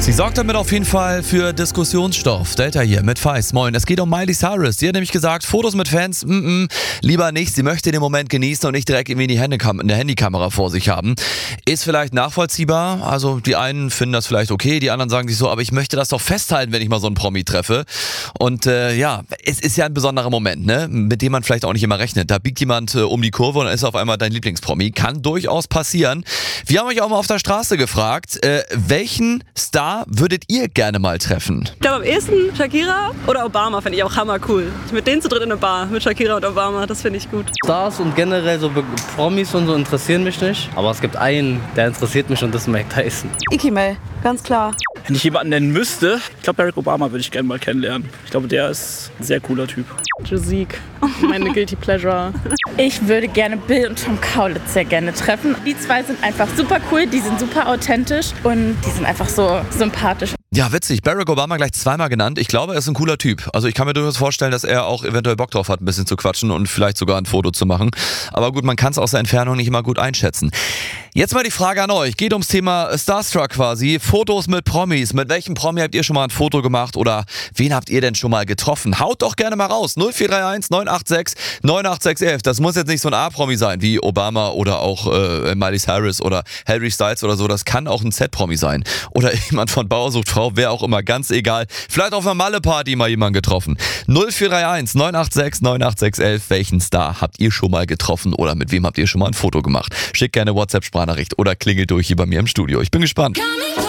Sie sorgt damit auf jeden Fall für Diskussionsstoff. Delta hier mit Feist. Moin. Es geht um Miley Cyrus. Die hat nämlich gesagt, Fotos mit Fans, lieber nicht. Sie möchte den Moment genießen und nicht direkt irgendwie eine Handykamera vor sich haben. Ist vielleicht nachvollziehbar. Also die einen finden das vielleicht okay, die anderen sagen sich so, aber ich möchte das doch festhalten, wenn ich mal so einen Promi treffe. Und es ist ja ein besonderer Moment, ne? Mit dem man vielleicht auch nicht immer rechnet. Da biegt jemand um die Kurve und dann ist auf einmal dein Lieblingspromi. Kann durchaus passieren. Wir haben euch auch mal auf der Straße gefragt, welchen Star würdet ihr gerne mal treffen? Ich glaube am ehesten Shakira oder Obama finde ich auch hammercool. Mit denen zu dritt in eine Bar, mit Shakira und Obama, das finde ich gut. Stars und generell so Promis und so interessieren mich nicht. Aber es gibt einen, der interessiert mich und das ist Mike Tyson. Ikimel, ganz klar. Wenn ich jemanden nennen müsste, ich glaube Barack Obama würde ich gerne mal kennenlernen. Ich glaube, der ist ein sehr cooler Typ. Musik, meine Guilty Pleasure. Ich würde gerne Bill und Tom Kaulitz sehr gerne treffen. Die zwei sind einfach super cool, die sind super authentisch und die sind einfach so sympathisch. Ja, witzig. Barack Obama gleich zweimal genannt. Ich glaube, er ist ein cooler Typ. Also ich kann mir durchaus vorstellen, dass er auch eventuell Bock drauf hat, ein bisschen zu quatschen und vielleicht sogar ein Foto zu machen. Aber gut, man kann es aus der Entfernung nicht immer gut einschätzen. Jetzt mal die Frage an euch. Geht ums Thema Starstruck quasi. Fotos mit Promis. Mit welchem Promi habt ihr schon mal ein Foto gemacht oder wen habt ihr denn schon mal getroffen? Haut doch gerne mal raus. 0431 986 98611. Das muss jetzt nicht so ein A-Promi sein wie Obama oder auch Miley Cyrus oder Harry Styles oder so. Das kann auch ein Z-Promi sein. Oder jemand von Bauer sucht Frau, wer auch immer, ganz egal. Vielleicht auf einer Malle-Party mal jemanden getroffen. 0431 986 98611. Welchen Star habt ihr schon mal getroffen oder mit wem habt ihr schon mal ein Foto gemacht? Schickt gerne WhatsApp-Sprachnachricht oder klingelt durch hier bei mir im Studio. Ich bin gespannt.